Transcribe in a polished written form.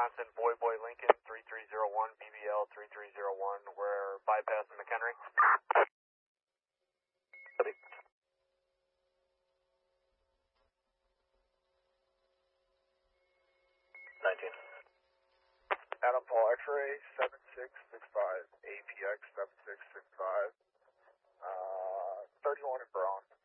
Wisconsin, Boy Lincoln, 3301, BBL 3301, we're bypassing McHenry. Copy. 19. Adam Paul X-ray 7665, APX 7665, 31 and Braun.